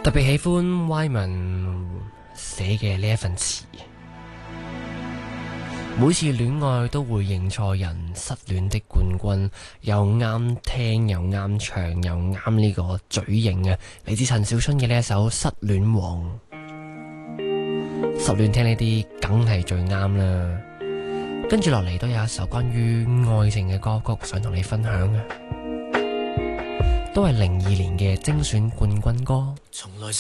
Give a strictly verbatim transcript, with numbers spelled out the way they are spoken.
特別喜歡 Wyman 寫嘅呢一份詞，每次戀愛都會認錯人，失戀的冠軍又啱聽又啱唱又啱呢個嘴型啊！嚟自陳小春嘅呢一首《失戀王》，失戀聽呢啲梗係最啱啦。跟住落嚟都有一首關於愛情嘅歌曲想同你分享啊，都係零二年嘅精選冠軍歌。 從來